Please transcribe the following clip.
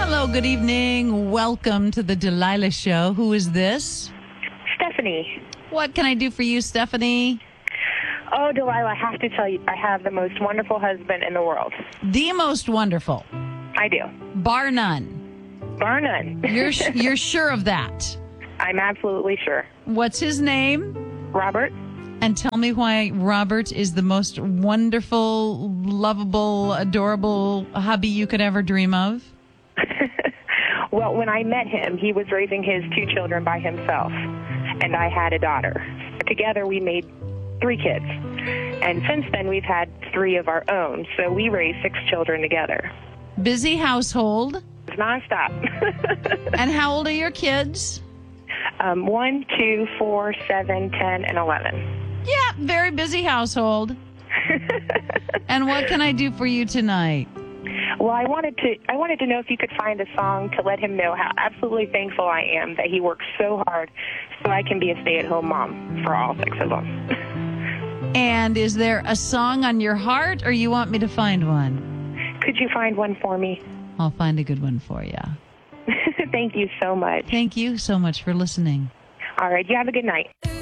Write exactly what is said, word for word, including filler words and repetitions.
Hello, good evening. Welcome to the Delilah Show. Who is this? Stephanie. What can I do for you, Stephanie? Oh, Delilah, I have to tell you, I have the most wonderful husband in the world. The most wonderful. I do. Bar none. Bar none. You're you're sure of that? I'm absolutely sure. What's his name? Robert. And tell me why Robert is the most wonderful, lovable, adorable hubby you could ever dream of. Well, when I met him, he was raising his two children by himself, and I had a daughter. Together, we made three kids. And since then, we've had three of our own, so we raised six children together. Busy household. It's nonstop. And how old are your kids? Um, one, two, four, seven, ten, and eleven. Yeah, very busy household. And what can I do for you tonight? Well, I wanted to I wanted to know if you could find a song to let him know how absolutely thankful I am that he works so hard so I can be a stay-at-home mom for all six of them. And is there a song on your heart, or you want me to find one? Could you find one for me? I'll find a good one for you. Thank you so much. Thank you so much for listening. All right, you have a good night.